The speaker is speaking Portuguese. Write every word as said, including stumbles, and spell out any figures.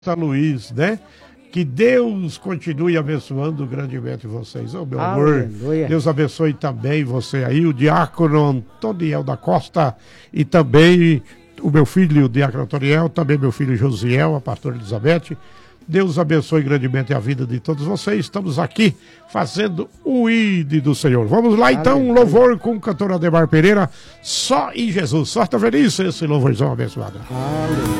Luiz, né? Que Deus continue abençoando grandemente vocês. Oh, meu Aleluia. amor, Deus abençoe também você aí, o diácono Antoniel da Costa e também o meu filho, o diácono Antoniel, também meu filho Josiel, a pastora Elizabeth. Deus abençoe grandemente a vida de todos vocês. Estamos aqui fazendo o I D do Senhor. Vamos lá então, um louvor com o cantor Ademar Pereira, Só em Jesus. Sorte feliz esse louvorzão abençoado. Aleluia.